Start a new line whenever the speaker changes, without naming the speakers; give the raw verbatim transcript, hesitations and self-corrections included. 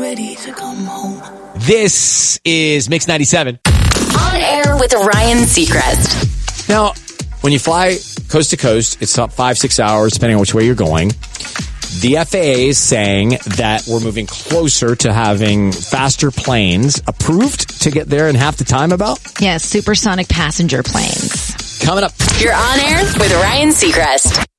ready to come home.
This is Mix ninety-seven.
On air with Ryan Seacrest.
Now, when you fly coast to coast, it's about five, six hours, depending on which way you're going. The F A A is saying that we're moving closer to having faster planes approved to get there in half the time about.
Yes, supersonic passenger planes.
Coming up.
You're on air with Ryan Seacrest.